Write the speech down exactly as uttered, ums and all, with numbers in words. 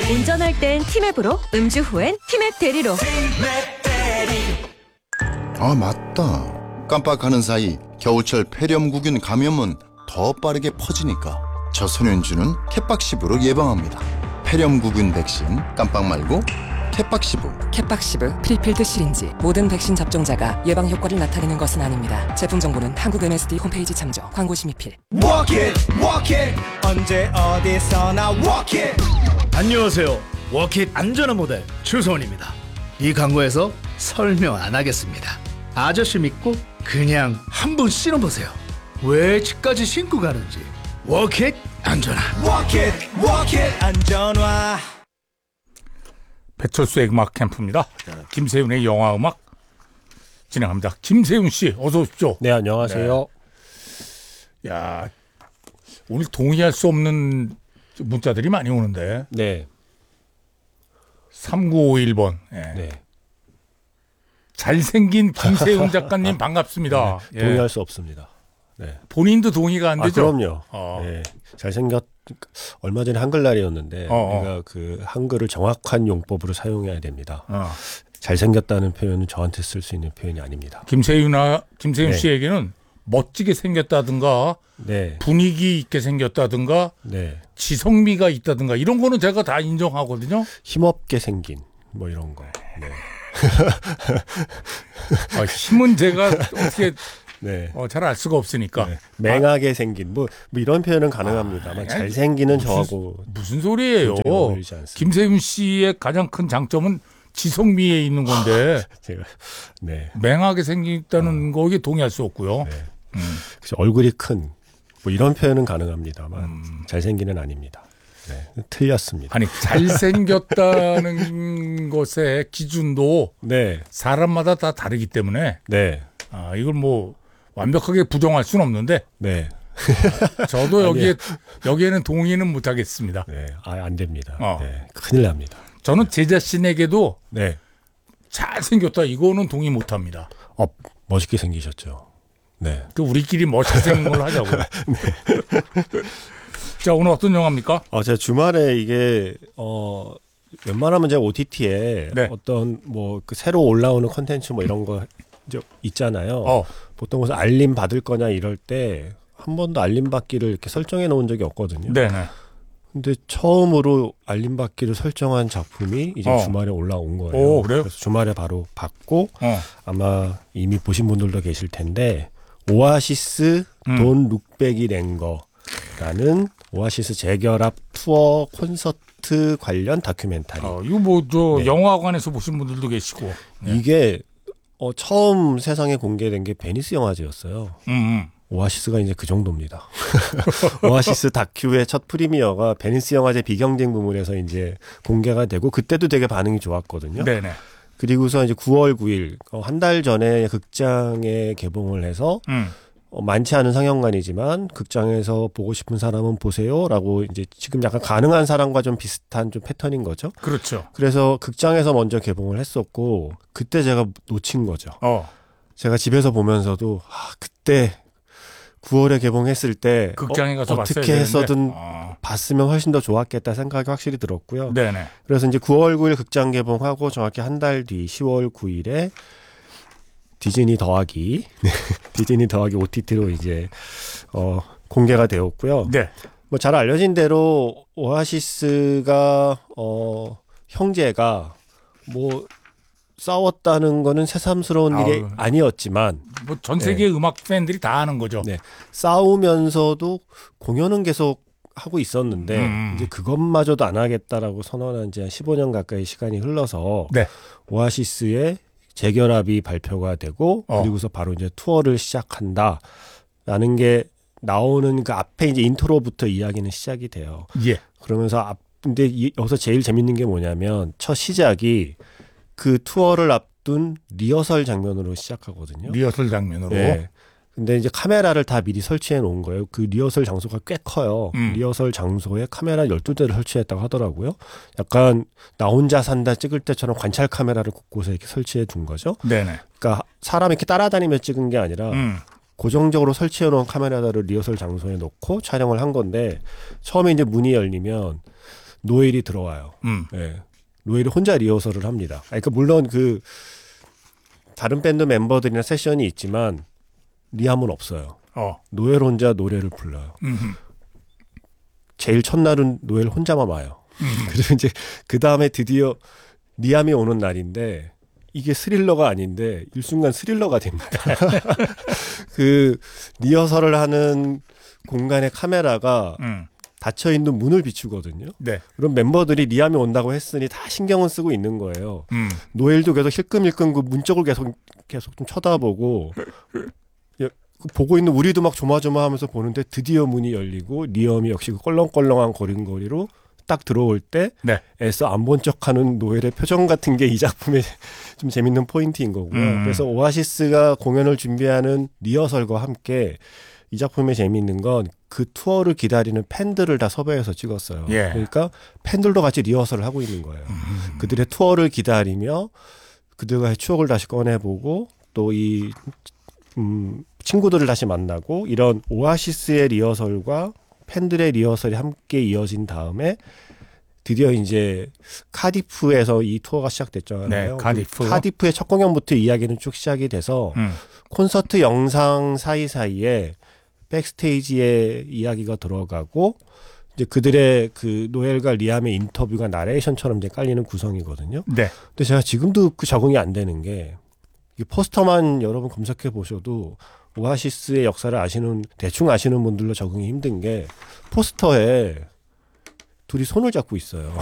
운전할 땐 티맵으로, 음주 후엔 티맵 대리로. 아 맞다. 깜빡하는 사이 겨울철 폐렴구균 감염은 더 빠르게 퍼지니까 저소년주는 캣박시브로 예방합니다. 폐렴구균 백신 깜빡 말고 캣박시브. 캣박시브 프리필드 시린지. 모든 백신 접종자가 예방 효과를 나타내는 것은 아닙니다. 제품 정보는 한국 엠에스디 홈페이지 참조. 광고 심의필. Walk it, walk it. 언제 어디서나 walk it. 안녕하세요. 워킷 안전한 모델 추소원입니다. 이 광고에서 설명 안 하겠습니다. 아저씨 믿고 그냥 한번 신어보세요. 왜 집까지 신고 가는지. 워킷 안전한. Walk it, walk it. 안전화. 배철수의 음악 캠프입니다. 김세윤의 영화 음악 진행합니다. 김세윤 씨 어서 오십시오. 네, 안녕하세요. 네. 야, 오늘 동의할 수 없는 문자들이 많이 오는데. 네. 삼구오일 번. 예. 네. 잘생긴 김세윤 작가님 반갑습니다. 네, 동의할 예. 수 없습니다. 네. 본인도 동의가 안 되죠? 아, 그럼요. 어. 네. 잘생겼 얼마 전에 한글날이었는데 어어. 우리가 그 한글을 정확한 용법으로 사용해야 됩니다. 어. 잘생겼다는 표현은 저한테 쓸 수 있는 표현이 아닙니다. 김세윤아 김세윤 네. 씨에게는 멋지게 생겼다든가 네. 분위기 있게 생겼다든가 네. 지성미가 있다든가 이런 거는 제가 다 인정하거든요. 힘없게 생긴 뭐 이런 거. 네. 아, 힘은 제가 어떻게 네. 어, 잘 알 수가 없으니까. 네. 맹하게 아. 생긴 뭐, 뭐 이런 표현은 가능합니다만 아, 잘생기는 무슨, 저하고 무슨 소리예요. 어울리지 않습니다. 김세윤 씨의 가장 큰 장점은 지성미에 있는 건데 제가 네. 맹하게 생겼다는 어. 거기에 동의할 수 없고요. 네. 음. 그래서 얼굴이 큰 뭐 이런 표현은 가능합니다만 음. 잘생기는 아닙니다. 네. 틀렸습니다. 아니 잘생겼다는 것의 기준도 네. 사람마다 다 다르기 때문에 네. 아, 이걸 뭐 완벽하게 부정할 수는 없는데 네. 저도 여기에 여기에는 동의는 못하겠습니다. 네. 아, 안 됩니다. 어. 네. 큰일 납니다. 저는 제 자신에게도 네. 잘생겼다 이거는 동의 못합니다. 어, 멋있게 생기셨죠. 네. 그 우리끼리 멋있게 생긴 걸로 하자고요. 네. 자, 오늘 어떤 영화입니까? 어, 제가 주말에 이게 어 웬만하면 제가 오티티에 네. 어떤 뭐 그 새로 올라오는 콘텐츠 뭐 이런 거 있잖아요. 어. 보통 그래서 알림 받을 거냐 이럴 때 한 번도 알림 받기를 이렇게 설정해 놓은 적이 없거든요. 네네. 근데 처음으로 알림 받기를 설정한 작품이 이제 어. 주말에 올라온 거예요. 오, 그래요? 그래서 주말에 바로 받고 어. 아마 이미 보신 분들도 계실 텐데 오아시스 음. 돈 룩백이 낸거라는 오아시스 재결합 투어 콘서트 관련 다큐멘터리. 어, 이거 뭐 저 네. 영화관에서 보신 분들도 계시고. 네. 이게 어, 처음 세상에 공개된 게 베니스 영화제였어요. 음, 음. 오아시스가 이제 그 정도입니다. 오아시스 다큐의 첫 프리미어가 베니스 영화제 비경쟁 부문에서 이제 공개가 되고 그때도 되게 반응이 좋았거든요. 네네. 그리고서 이제 구월 구일 한 달 전에 극장에 개봉을 해서 음. 어, 많지 않은 상영관이지만 극장에서 보고 싶은 사람은 보세요라고 이제 지금 약간 가능한 사람과 좀 비슷한 좀 패턴인 거죠. 그렇죠. 그래서 극장에서 먼저 개봉을 했었고 그때 제가 놓친 거죠. 어. 제가 집에서 보면서도 아, 그때 구월에 개봉했을 때 극장에 가서 어, 봤어야 어떻게 되는데. 해서든 어. 봤으면 훨씬 더 좋았겠다 생각이 확실히 들었고요. 네네. 그래서 이제 구월 구일 극장 개봉하고 정확히 한 달 뒤 시월 구일에 디즈니 더하기 디즈니 더하기 오티티로 이제 어, 공개가 되었고요. 네. 뭐 잘 알려진 대로 오아시스가 어, 형제가 뭐 싸웠다는 거는 새삼스러운 아우. 일이 아니었지만 뭐 전 세계 네. 음악 팬들이 다 아는 거죠. 네. 싸우면서도 공연은 계속 하고 있었는데 음. 이제 그것마저도 안 하겠다라고 선언한 지 한 십오 년 가까이 시간이 흘러서 네. 오아시스의 재결합이 발표가 되고 어. 그리고서 바로 이제 투어를 시작한다라는 게 나오는 그 앞에 이제 인트로부터 이야기는 시작이 돼요. 예. 그러면서 앞 근데 이, 여기서 제일 재밌는 게 뭐냐면 첫 시작이 그 투어를 앞둔 리허설 장면으로 시작하거든요. 리허설 장면으로. 네. 근데 이제 카메라를 다 미리 설치해 놓은 거예요. 그 리허설 장소가 꽤 커요. 음. 리허설 장소에 카메라 열두 대를 설치했다고 하더라고요. 약간 나 혼자 산다 찍을 때처럼 관찰 카메라를 곳곳에 이렇게 설치해 둔 거죠. 네네. 그러니까 사람이 이렇게 따라다니며 찍은 게 아니라 음. 고정적으로 설치해 놓은 카메라를 리허설 장소에 놓고 촬영을 한 건데 처음에 이제 문이 열리면 노엘이 들어와요. 음. 예. 노엘이 혼자 리허설을 합니다. 아니, 그러니까 물론 그 다른 밴드 멤버들이나 세션이 있지만 리암은 없어요. 어. 노엘 혼자 노래를 불러요. 음. 제일 첫날은 노엘 혼자만 와요. 음. 그리고 이제 그 다음에 드디어 리암이 오는 날인데 이게 스릴러가 아닌데 일순간 스릴러가 됩니다. 그 리허설을 하는 공간의 카메라가 음. 닫혀 있는 문을 비추거든요. 네. 그럼 멤버들이 리암이 온다고 했으니 다 신경은 쓰고 있는 거예요. 음. 노엘도 계속 힐끔힐끔 그 문 쪽을 계속 계속 좀 쳐다보고 예, 보고 있는 우리도 막 조마조마하면서 보는데 드디어 문이 열리고 리암이 역시 그 껄렁껄렁한 걸음걸이로 딱 들어올 때 네. 애써 안 본 척하는 노엘의 표정 같은 게 이 작품의 좀 재밌는 포인트인 거고요. 음. 그래서 오아시스가 공연을 준비하는 리허설과 함께 이 작품의 재미있는 건 그 투어를 기다리는 팬들을 다 섭외해서 찍었어요. 예. 그러니까 팬들도 같이 리허설을 하고 있는 거예요. 음. 그들의 투어를 기다리며 그들과의 추억을 다시 꺼내보고 또 이 음, 친구들을 다시 만나고 이런 오아시스의 리허설과 팬들의 리허설이 함께 이어진 다음에 드디어 이제 카디프에서 이 투어가 시작됐잖아요. 네, 카디프. 카디프의 첫 공연부터 이야기는 쭉 시작이 돼서 음. 콘서트 영상 사이사이에 백스테이지의 이야기가 들어가고 이제 그들의 그 노엘과 리암의 인터뷰가 나레이션처럼 이제 깔리는 구성이거든요. 네. 근데 제가 지금도 그 적응이 안 되는 게 이 포스터만 여러분 검색해 보셔도 오아시스의 역사를 아시는 대충 아시는 분들로 적응이 힘든 게 포스터에 둘이 손을 잡고 있어요.